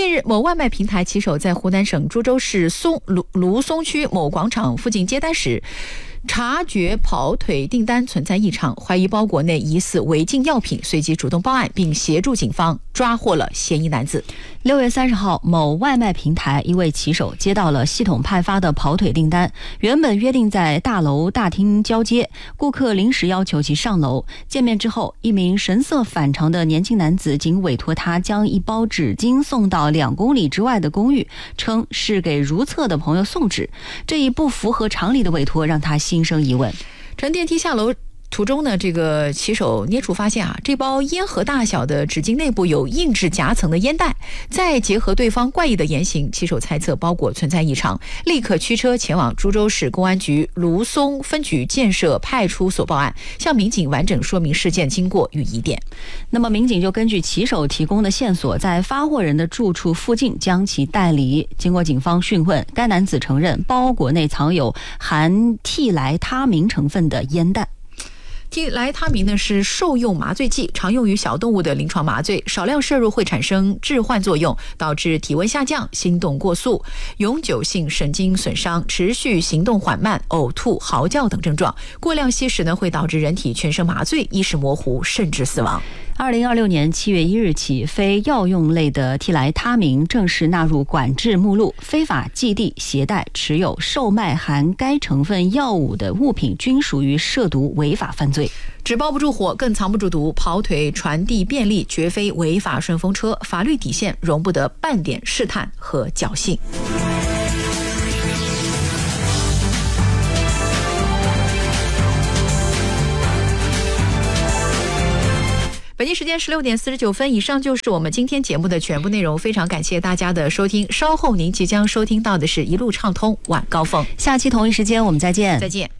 近日，某外卖平台骑手在湖南省株洲市芦松区某广场附近接单时，察觉跑腿订单存在异常，怀疑包裹内疑似违禁药品，随即主动报案，并协助警方抓获了嫌疑男子。 6月30号，某外卖平台一位骑手接到了系统派发的跑腿订单，原本约定在大楼大厅交接，顾客临时要求其上楼。见面之后，一名神色反常的年轻男子仅委托他将一包纸巾送到2公里之外的公寓，称是给如厕的朋友送纸。这一不符合常理的委托让他心生疑问。 乘电梯下楼途中呢，这个骑手捏出发现这包烟盒大小的纸巾内部有硬质夹层的烟袋，再结合对方怪异的言行，骑手猜测包裹存在异常，立刻驱车前往株洲市公安局芦松分局建设派出所报案，向民警完整说明事件经过与疑点。 那么民警就根据骑手提供的线索，在发货人的住处附近将其带离。经过警方讯问，该男子承认包裹内藏有含替来他明成分的烟弹。 替来他明呢是兽用麻醉剂，常用于小动物的临床麻醉，少量摄入会产生致幻作用，导致体温下降、心动过速、永久性神经损伤、持续行动缓慢、呕吐、嚎叫等症状。过量吸食呢会导致人体全身麻醉、意识模糊，甚至死亡。 2026年7月1日起，非药用类的替来他明正式纳入管制目录，非法寄递、携带、持有、售卖含该成分药物的物品均属于涉毒违法犯罪。 纸包不住火，更藏不住毒，跑腿传递便利，绝非违法顺风车，法律底线容不得半点试探和侥幸。北京时间16点49分，以上就是我们今天节目的全部内容，非常感谢大家的收听。稍后您即将收听到的是一路畅通晚高峰， 下期同一时间我们再见。 再见。